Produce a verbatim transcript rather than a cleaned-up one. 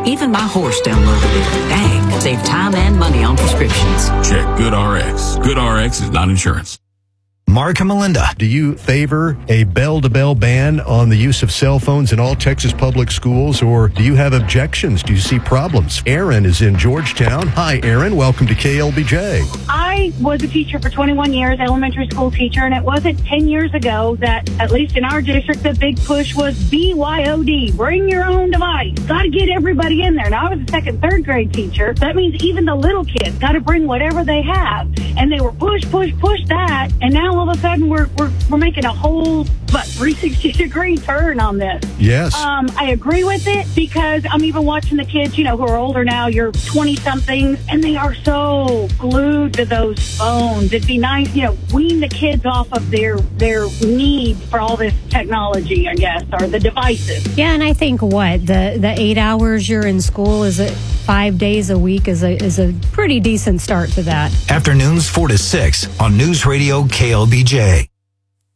Even my horse downloaded it. Dang, save time and money on prescriptions. Check GoodRx. GoodRx is not insurance. Mark and Melinda. Do you favor a bell-to-bell ban on the use of cell phones in all Texas public schools, or do you have objections? Do you see problems? Aaron is in Georgetown. Hi, Aaron. Welcome to K L B J. I was a teacher for twenty-one years, elementary school teacher, and it wasn't ten years ago that, at least in our district, the big push was B Y O D, bring your own device. Got to get everybody in there. Now, I was a second, third grade teacher. That means even the little kids got to bring whatever they have. And they were push, push, push that, and now all of a sudden we're we're, we're making a whole, what, three hundred sixty degree turn on this. Yes. Um, I agree with it because I'm even watching the kids, you know, who are older now, you're twenty-somethings, and they are so glued to those phones. It'd be nice, you know, wean the kids off of their, their need for all this technology, I guess, or the devices. Yeah, and I think what, the, the eight hours you're in school is a, five days a week is a, is a pretty decent start to that. Afternoons four to six on News Radio K L B J.